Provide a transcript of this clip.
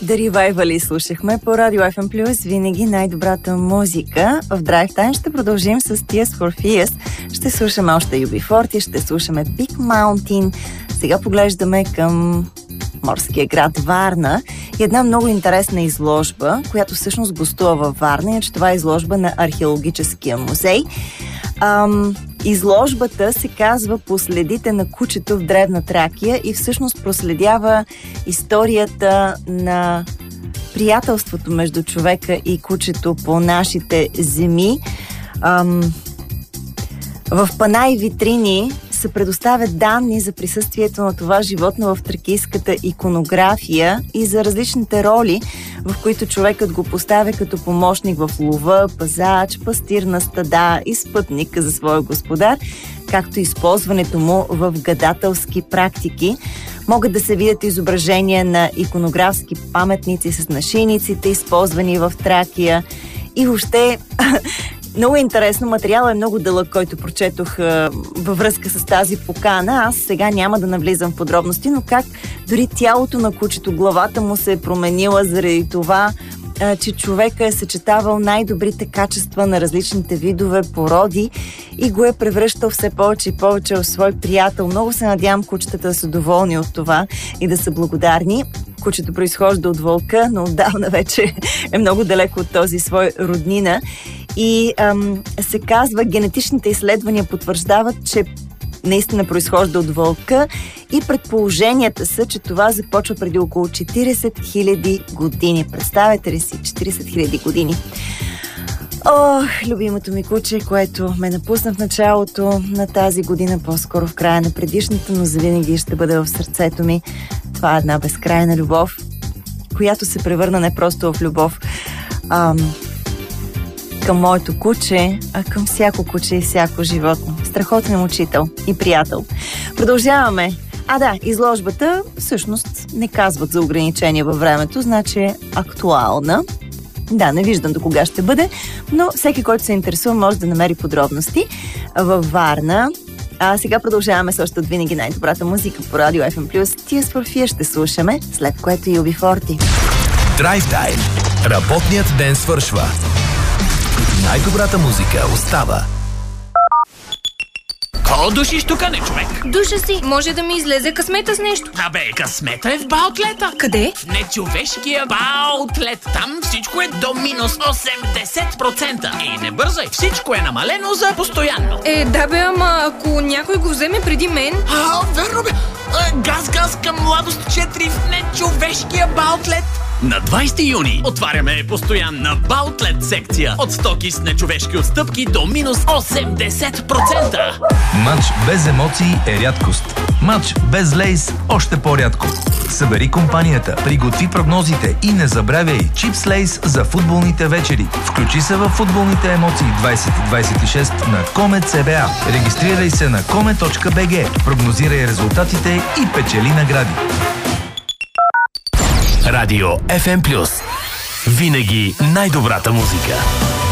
The Revival слушахме по Радио FM+, винаги най-добрата музика. В Drive Time ще продължим с Tears for Fears. Ще слушаме още UB40, ще слушаме Big Mountain. Сега поглеждаме към морския град Варна и една много интересна изложба, която всъщност гостува във Варна, иначе това е изложба на Археологическия музей. Изложбата се казва "По следите на кучето в древна Тракия" и всъщност проследява историята на приятелството между човека и кучето по нашите земи. В пана и витрини се предоставят данни за присъствието на това животно в тракийската иконография и за различните роли, в които човекът го поставя като помощник в лова, пазач, пастир на стада и спътник за своя господар, както и използването му в гадателски практики. Могат да се видят изображения на иконографски паметници с нашийниците, използвани в Тракия, и въобще много интересно. Материалът е много дълъг, който прочетох във връзка с тази покана. Аз сега няма да навлизам в подробности, но как дори тялото на кучето, главата му се е променила заради това, че човека е съчетавал най-добрите качества на различните видове породи и го е превръщал все повече и повече в свой приятел. Много се надявам кучетата да са доволни от това и да са благодарни. Кучето произхожда от вълка, но отдавна вече е много далеко от този свой роднина. И се казва, генетичните изследвания потвърждават, че наистина произхожда от вълка и предположенията са, че това започва преди около 40 000 години. Представете ли си? 40 000 години. Любимото ми куче, което ме напусна в началото на тази година, по-скоро в края на предишната, но завинаги ще бъде в сърцето ми. Това е една безкрайна любов, която се превърна не просто в любов към моето куче, а към всяко куче и всяко животно. Страхотен учител и приятел. Продължаваме. Изложбата всъщност не казват за ограничения във времето, значи е актуална. Да, не виждам до кога ще бъде, но всеки, който се интересува, може да намери подробности във Варна. А сега продължаваме с още от винаги най-добрата музика по Радио FM+. Tears for Fears ще слушаме, след което и UB40. Drive Time. Работният ден свършва. Най-добрата музика остава. Ко душиш тука, не, човек? Душа си, може да ми излезе късмета с нещо. Късмета е в Баутлета. Къде? Нечовешкия Баутлет. Там всичко е до минус 80%. И не бързай, всичко е намалено за постоянно. Ама ако някой го вземе преди мен... Верно бе. Газ към младост 4 в нечовешкия Баутлет. На 20 юни отваряме постоянна Баутлет секция от стоки с нечовешки отстъпки до минус 80%. Мач без емоции е рядкост. Мач без лейс още по-рядко. Събери компанията, приготви прогнозите и не забравяй чипс лейс за футболните вечери. Включи се в футболните емоции 2026 на Comet CBA. Регистрирай се на comet.bg, прогнозирай резултатите и печели награди. Радио FM+. Винаги най-добрата музика.